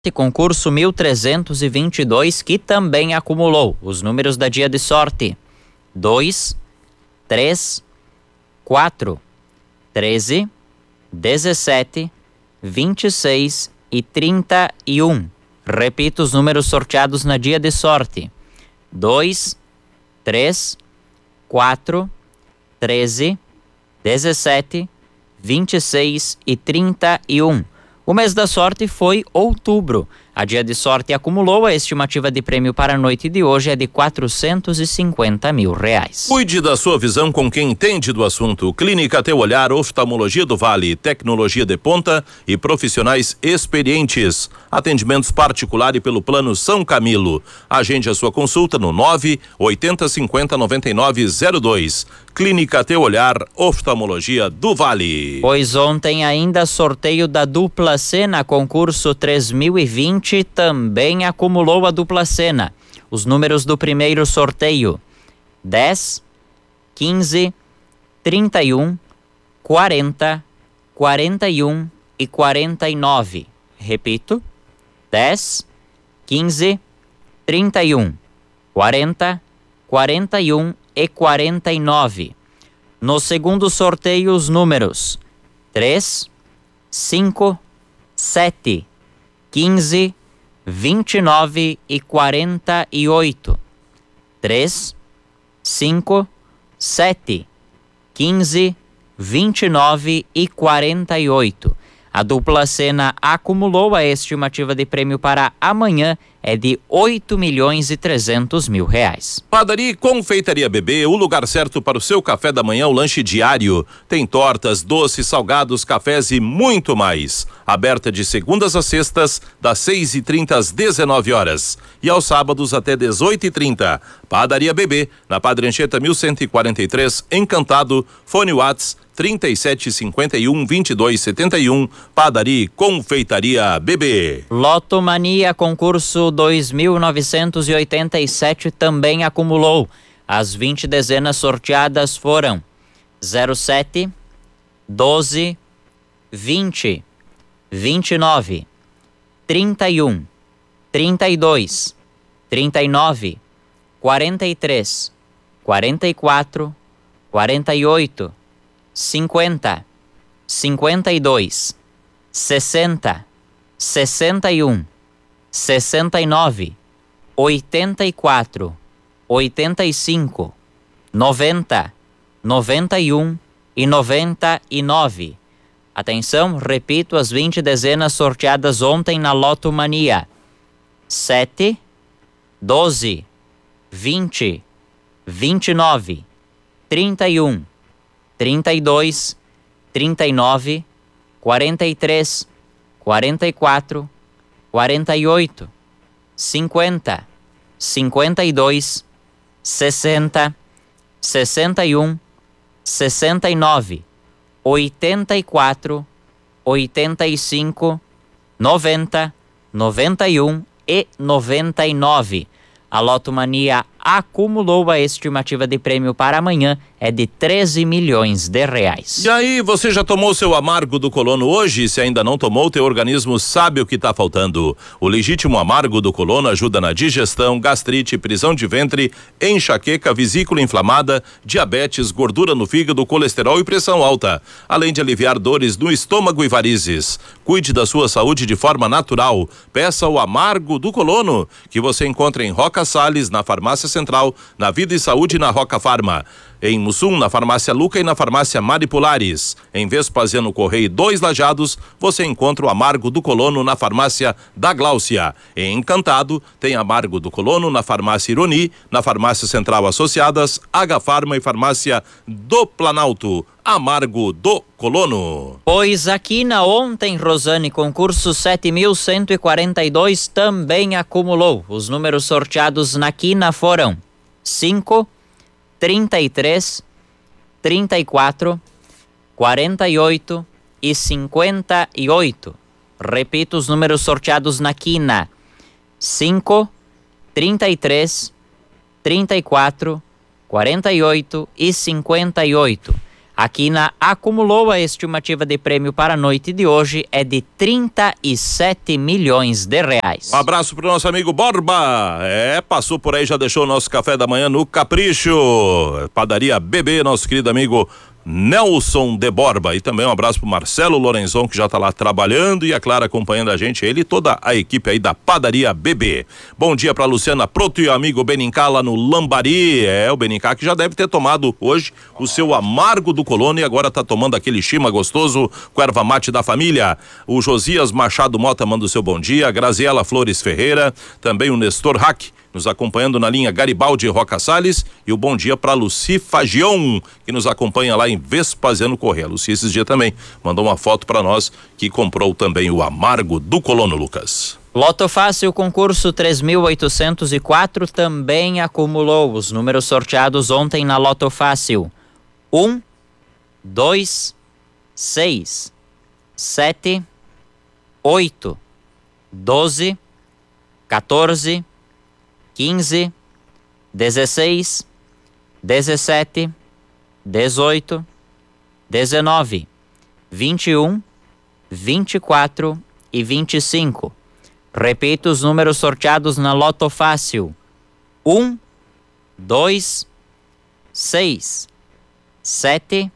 Concurso 1322, que também acumulou os números da dia de sorte: 2, 3, 4, 13, 17, 26 e 31. Repito os números sorteados na dia de sorte: 2, 3, 4, 13, 17, 26 e 31. O mês da sorte foi outubro. A dia de sorte acumulou. A estimativa de prêmio para a noite de hoje é de R$450 mil. Cuide da sua visão com quem entende do assunto. Clínica Teu Olhar, Oftalmologia do Vale, tecnologia de ponta e profissionais experientes. Atendimentos particular e pelo plano São Camilo. Agende a sua consulta no 980509902. Clínica Teu Olhar, Oftalmologia do Vale. Pois ontem ainda sorteio da dupla Sena, concurso 3020, também acumulou a dupla Sena. Os números do primeiro sorteio: 10, 15, 31, 40, 41 e 49. Repito: 10, 15, 31, 40, 41 e 49. No segundo sorteio, os números: 3, 5, 7, 15, 29 e 48. 3, 5, 7, 15, 29 e 48. A dupla Sena acumulou. A estimativa de prêmio para amanhã é de R$8.300.000. Padaria e Confeitaria Bebê, o lugar certo para o seu café da manhã, o lanche diário. Tem tortas, doces, salgados, cafés e muito mais. Aberta de segundas a sextas, das 6h30 às 19h. E aos sábados até 18h30. Padaria Bebê, na Padre Anchieta 1143, Encantado. Fone Whats 3751-2271. Padaria e Confeitaria Bebê. Lotomania, concurso 2987, também acumulou. As 20 dezenas sorteadas foram 07, 12, 20, 29, 31, 32, 39, 43, 44, 48, 50, 52, 60, 61, 69, 84, 85, 90, 91 e 99. Atenção, repito as 20 dezenas sorteadas ontem na Lotomania: 7, 12, 20, 29, 31, 32, 39, 43, 44, 48, 50, 52, 60, 61, 69, 84, 85, 90, 91 e 99. A Lotomania acumulou. A estimativa de prêmio para amanhã é de R$13 milhões. E aí, você já tomou seu amargo do colono hoje? Se ainda não tomou, teu organismo sabe o que está faltando. O legítimo amargo do colono ajuda na digestão, gastrite, prisão de ventre, enxaqueca, vesícula inflamada, diabetes, gordura no fígado, colesterol e pressão alta, além de aliviar dores no estômago e varizes. Cuide da sua saúde de forma natural. Peça o amargo do colono, que você encontra em Roca Salles, na Farmácia Central, na Vida e Saúde, na Roca Farma. Em Mussum, na Farmácia Luca e na Farmácia Maripolares. Em Vespasiano Correia 2 Lajados, você encontra o amargo do colono na Farmácia da Gláucia. Em Encantado, tem amargo do colono na Farmácia Ironi, na Farmácia Central Associadas, H-Farma e Farmácia do Planalto. Amargo do colono. Pois aqui na ontem, Rosane, concurso 7.142 também acumulou. Os números sorteados na quina foram 5, 33, 34, 48 e 58. Repito os números sorteados na quina: 5, 33, 34, 48 e 58. Aqui na Acumulou, a estimativa de prêmio para a noite de hoje é de 37 milhões de reais. Um abraço pro nosso amigo Borba. Passou por aí, já deixou o nosso café da manhã no Capricho. Padaria BB, nosso querido amigo Nelson de Borba. E também um abraço pro Marcelo Lorenzon, que já tá lá trabalhando, e a Clara acompanhando a gente, ele e toda a equipe aí da Padaria BB. Bom dia pra Luciana Proto e o amigo Benincá lá no Lambari. O Benincá que já deve ter tomado hoje o seu amargo do colono e agora tá tomando aquele chima gostoso com erva mate da família. O Josias Machado Mota manda o seu bom dia, a Graziela Flores Ferreira, também o Nestor Hack nos acompanhando na linha Garibaldi Roca Salles, e o bom dia para Luci Fagion, que nos acompanha lá em Vespasiano Corrêa. Luci esses dias também mandou uma foto para nós, que comprou também o amargo do colono, Lucas. Loto Fácil, concurso 3.804, também acumulou os números sorteados ontem na Loto Fácil: 1, 2, 6, 7, 8, 12, 14, 15, 16, 17, 18, 19, 21, 24 e 25. Repito os números sorteados na Loto Fácil: 1, 2, 6, 7,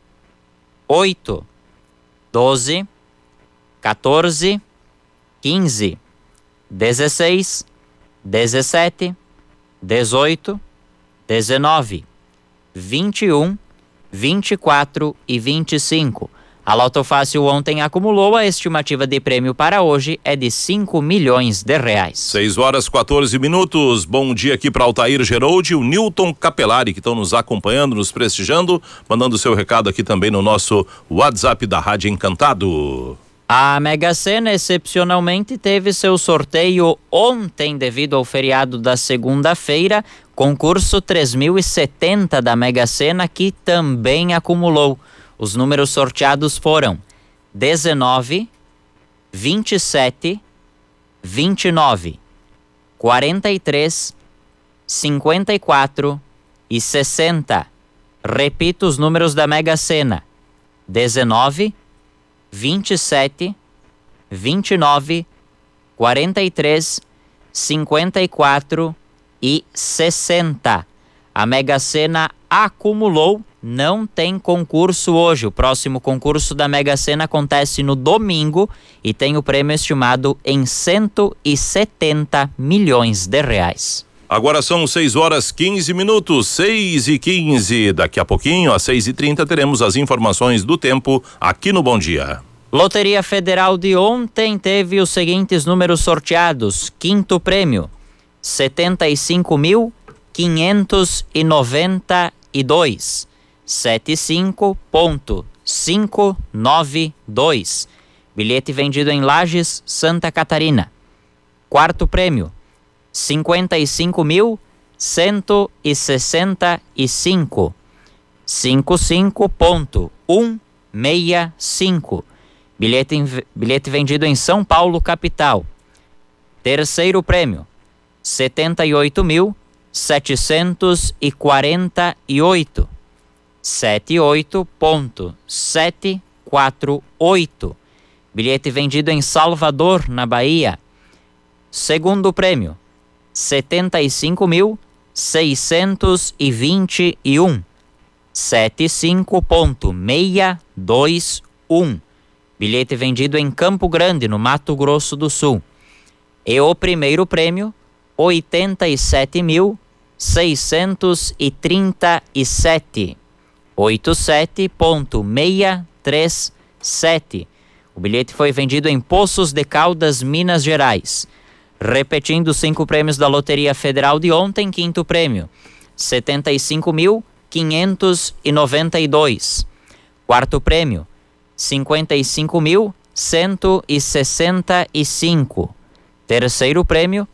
8, 12, 14, 15, 16, 17, 18, 19, 21, 24 e 25. A Loto Fácil ontem acumulou, a estimativa de prêmio para hoje é de 5 milhões de reais. 6h14. Bom dia aqui para Altair Geroldi e o Newton Capelari, que estão nos acompanhando, nos prestigiando, mandando seu recado aqui também no nosso WhatsApp da Rádio Encantado. A Mega Sena excepcionalmente teve seu sorteio ontem devido ao feriado da segunda-feira, concurso 3.070 da Mega Sena, que também acumulou. Os números sorteados foram 19, 27, 29, 43, 54 e 60. Repito os números da Mega Sena: 19, 27, 29, 43, 54 e 60. A Mega Sena acumulou, não tem concurso hoje. O próximo concurso da Mega Sena acontece no domingo e tem o prêmio estimado em 170 milhões de reais. Agora são 6h15, 6h15. Daqui a pouquinho, às 6h30, teremos as informações do tempo aqui no Bom Dia. Loteria Federal de ontem teve os seguintes números sorteados. Quinto prêmio: 75.592, 75.592. Bilhete vendido em Lages, Santa Catarina. Quarto prêmio: 55.165, 55.165. Bilhete vendido em São Paulo, capital. Terceiro prêmio: 78.748, 78.748. Bilhete vendido em Salvador, na Bahia. Segundo prêmio: 75.621, 75.621. Bilhete vendido em Campo Grande, no Mato Grosso do Sul. E o primeiro prêmio: 87.637, 87.637. O bilhete foi vendido em Poços de Caldas, Minas Gerais. Repetindo os 5 prêmios da Loteria Federal de ontem: quinto prêmio: 75.592. Quarto prêmio: 55.165. Terceiro prêmio: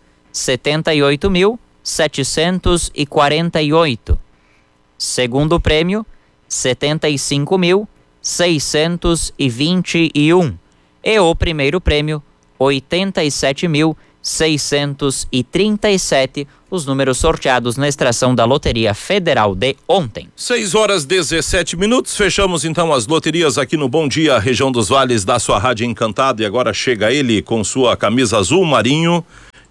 78.748. Segundo prêmio: 75.621. E o primeiro prêmio: 87.637. os números sorteados na extração da Loteria Federal de ontem. 6h17, fechamos então as loterias aqui no Bom Dia, região dos Vales, da sua rádio encantada, e agora chega ele com sua camisa azul marinho,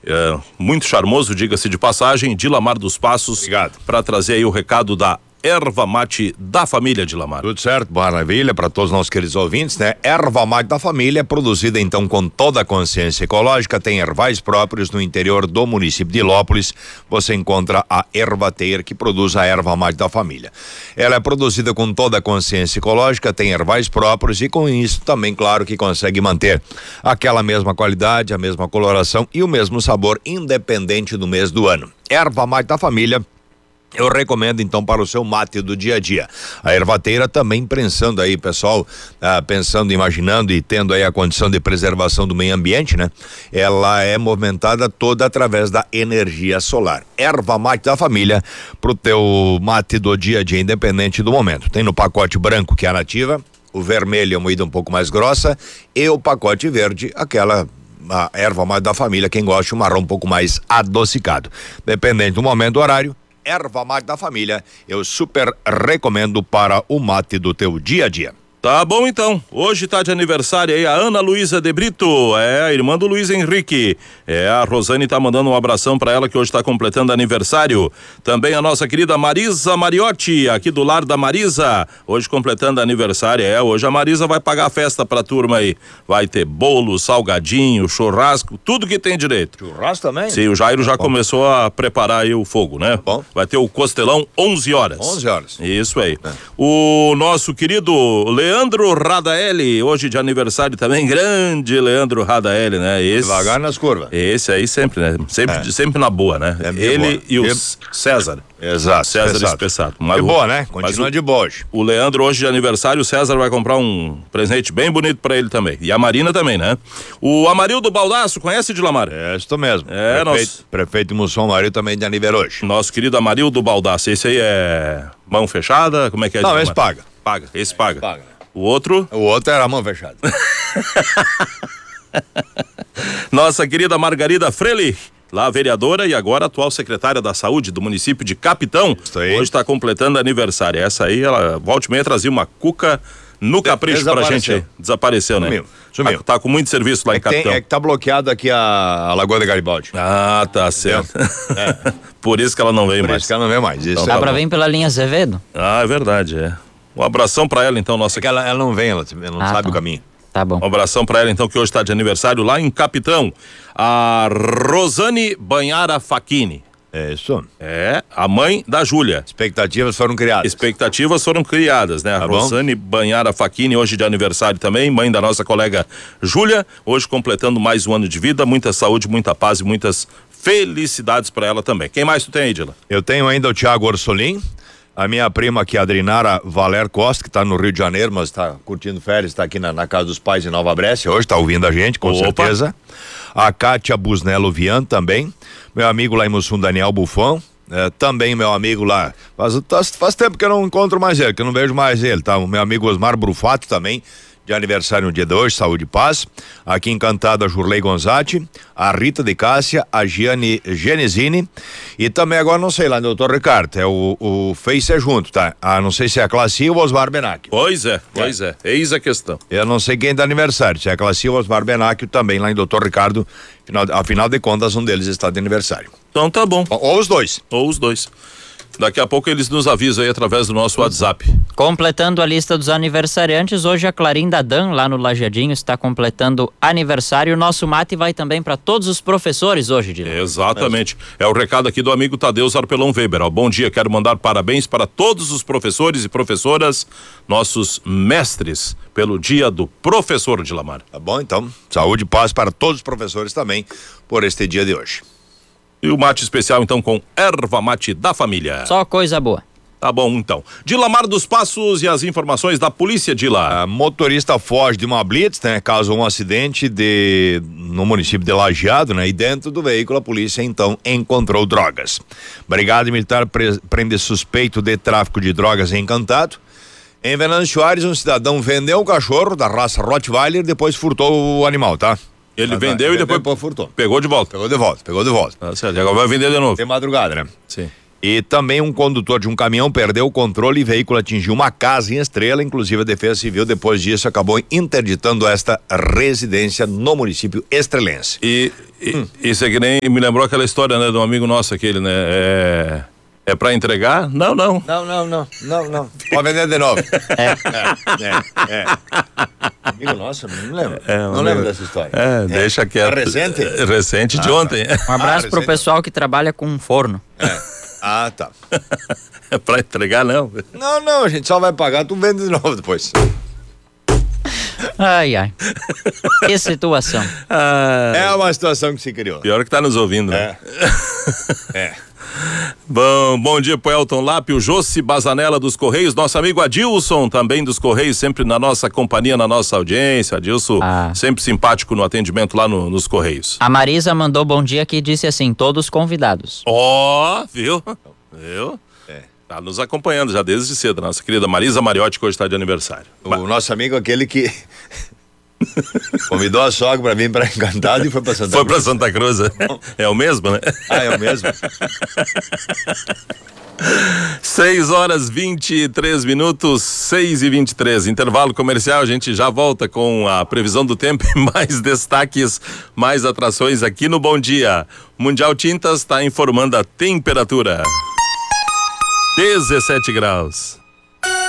muito charmoso, diga-se de passagem, Dilamar dos Passos. Obrigado. Para trazer aí o recado da Erva Mate da família Dilamar. Tudo certo, maravilha para todos os nossos queridos ouvintes, né? Erva Mate da família, produzida então com toda a consciência ecológica, tem ervais próprios no interior do município de Ilópolis. Você encontra a Ervateira, que produz a Erva Mate da família. Ela é produzida com toda a consciência ecológica, tem ervais próprios e com isso também, claro, que consegue manter aquela mesma qualidade, a mesma coloração e o mesmo sabor, independente do mês do ano. Erva Mate da família, eu recomendo então para o seu mate do dia a dia. A Ervateira também pensando aí, pessoal, pensando, imaginando e tendo aí a condição de preservação do meio ambiente, né? Ela é movimentada toda através da energia solar. Erva Mate da família pro teu mate do dia a dia, independente do momento. Tem no pacote branco, que é a nativa, o vermelho é moída um pouco mais grossa e o pacote verde, aquela a Erva Mate da família, quem gosta, o marrom um pouco mais adocicado. Dependente do momento, do horário, Erva Mate da família, eu super recomendo para o mate do teu dia a dia. Tá bom então, hoje tá de aniversário aí a Ana Luísa de Brito, a irmã do Luiz Henrique, a Rosane tá mandando um abração pra ela que hoje tá completando aniversário, também a nossa querida Marisa Mariotti, aqui do lar da Marisa, hoje completando aniversário, hoje a Marisa vai pagar a festa pra turma aí, vai ter bolo, salgadinho, churrasco, tudo que tem direito. Churrasco também? Sim, o Jairo já começou a preparar aí o fogo, né? Bom. Vai ter o costelão 11 horas. 11 horas. Isso aí. O nosso querido Leandro Radaeli, hoje de aniversário também, grande Leandro Radaeli, né? Esse, devagar nas curvas. Esse aí sempre, né? Sempre na boa, né? Ele boa. E o César. Exato. César Espessato. De boa, né? Continua de boa hoje. O Leandro hoje de aniversário, o César vai comprar um presente bem bonito pra ele também. E a Marina também, né? O Amarildo Baldasso, conhece, Dilamar? É, isso mesmo. Prefeito Mussum Amarildo também de aniversário hoje. Nosso querido Amarildo Baldasso, esse aí é mão fechada? Como é que é? Não, esse paga. Esse paga. O outro era a mão fechada. Nossa querida Margarida Freire, lá vereadora e agora atual secretária da Saúde do município de Capitão, hoje está completando aniversário. Essa aí, ela volta e meia trazia uma cuca no capricho pra gente aí. Desapareceu, né? Sumiu. Tá com muito serviço lá em Capitão. É que tá bloqueado aqui a Lagoa de Garibaldi. Ah, tá certo. Por isso que ela não veio mais. Por isso que ela não veio mais. Isso dá pra vir pela linha Azevedo? Ah, é verdade, Um abração pra ela então, nossa. É que ela não vem, ela não sabe o caminho. Tá bom. Um abração pra ela então, que hoje tá de aniversário lá em Capitão. A Rosane Banhara Facchini. É isso. É a mãe da Júlia. Expectativas foram criadas. Né? A Tá Rosane Banhara Facchini, hoje de aniversário também, mãe da nossa colega Júlia, hoje completando mais um ano de vida, muita saúde, muita paz e muitas felicidades pra ela também. Quem mais tu tem aí, Dila? Eu tenho ainda o Thiago Orsolim, a minha prima aqui, a Adrinara Valer Costa, que tá no Rio de Janeiro, mas tá curtindo férias, tá aqui na casa dos pais em Nova Brécia, hoje tá ouvindo a gente, com certeza. A Kátia Busnello Vian também, meu amigo lá em Mussum, Daniel Bufão, também meu amigo lá, faz tempo que eu não encontro mais ele, que eu não vejo mais ele, tá? O meu amigo Osmar Brufato também, de aniversário no dia de hoje, saúde e paz. Aqui encantada a Jurlei Gonzatti, a Rita de Cássia, a Giane Genesini e também agora não sei lá, doutor Ricardo, o Face é junto, tá? Não sei se é a Classi ou o Osmar Benacchio. Pois é, eis a questão. Eu não sei quem tá aniversário, se é a Classi ou o Osmar Benacchio também lá em doutor Ricardo, afinal de contas um deles está de aniversário. Então tá bom. Ou os dois. Daqui a pouco eles nos avisam aí através do nosso WhatsApp. Completando a lista dos aniversariantes, hoje a Clarinda Dan, lá no Lajeadinho, está completando aniversário. O nosso mate vai também para todos os professores hoje, Dila. Exatamente. É o recado aqui do amigo Tadeu Arpelão Weber. Bom dia, quero mandar parabéns para todos os professores e professoras, nossos mestres, pelo dia do professor, Dilamar. Tá bom, então. Saúde e paz para todos os professores também por este dia de hoje. E o mate especial, então, com Erva Mate da família. Só coisa boa. Tá bom, então. Dilamar dos Passos e as informações da polícia, Dila. A motorista foge de uma blitz, né? Causou um acidente no município de Lajeado, né? E dentro do veículo a polícia, então, encontrou drogas. Brigada Militar prende suspeito de tráfico de drogas em Encantado. Em Venâncio Soares, um cidadão vendeu um cachorro da raça Rottweiler e depois furtou o animal, tá? Ele vendeu e depois furtou. pegou de volta. Pegou de volta. Tá certo, e agora vai vender de novo. De madrugada, né? Sim. E também um condutor de um caminhão perdeu o controle e o veículo atingiu uma casa em Estrela. Inclusive a Defesa Civil, depois disso, acabou interditando esta residência no município estrelense. E isso é que nem me lembrou aquela história, né, de um amigo nosso, aquele, né? É pra entregar? Não. Não. Pode vender de novo. Amigo nosso, não lembro. Não lembro dessa história. Deixa quieto. É recente? Recente de ontem. Um abraço pro pessoal que trabalha com forno. Tá. É pra entregar, não. Não, a gente só vai pagar, tu vende de novo depois. Ai. Que situação. É uma situação que se criou. Pior que tá nos ouvindo, né? Bom dia pro Elton Lápio, Jossi Bazanella dos Correios, nosso amigo Adilson também dos Correios, sempre na nossa companhia, na nossa audiência. Adilson, sempre simpático no atendimento lá nos Correios. A Marisa mandou bom dia que disse assim, todos convidados. Viu? Tá nos acompanhando já desde cedo, nossa querida Marisa Mariotti, que hoje está de aniversário. O nosso amigo, aquele que convidou a sogra pra vir pra Encantado e foi pra Santa Cruz. Foi pra Santa Cruz, é o mesmo, né? É o mesmo. 6h23, 6h23, intervalo comercial, a gente já volta com a previsão do tempo e mais destaques, mais atrações aqui no Bom Dia. Mundial Tintas está informando a temperatura. 17 graus.